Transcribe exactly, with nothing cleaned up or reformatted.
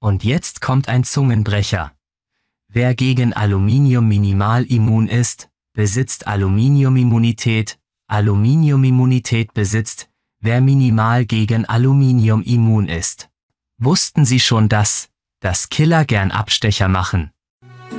Und jetzt kommt ein Zungenbrecher. Wer gegen Aluminium minimal immun ist, besitzt Aluminiumimmunität. Aluminiumimmunität besitzt, wer minimal gegen Aluminium immun ist. Wussten Sie schon, dass, dass Killer gern Abstecher machen?